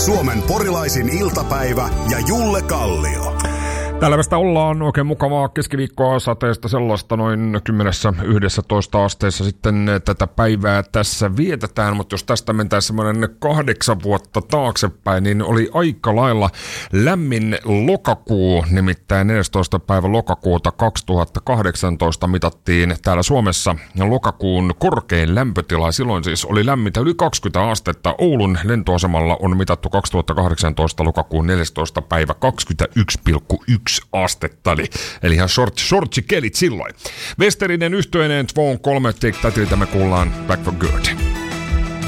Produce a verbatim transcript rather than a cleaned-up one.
Suomen porilaisin iltapäivä ja Julle Kallio. Täällä ollaan oikein mukavaa keskiviikkoa sateesta sellaista noin kymmenessä yksitoista asteessa sitten tätä päivää tässä vietetään, mutta jos tästä mentäisiin semmoinen kahdeksan vuotta taaksepäin, niin oli aika lailla lämmin lokakuu, nimittäin neljästoista päivä lokakuuta kaksituhattakahdeksantoista mitattiin täällä Suomessa lokakuun korkein lämpötila, silloin siis oli lämmintä yli kaksikymmentä astetta. Oulun lentoasemalla on mitattu kaksituhattakahdeksantoista lokakuun neljästoista päivä kaksikymmentäyksi pilkku yksi astetta, eli, eli ihan short, shortsi kelit silloin. Westerinen yhtyeineen Tvon kolme Take Thatiltä me kuullaan Back for Good.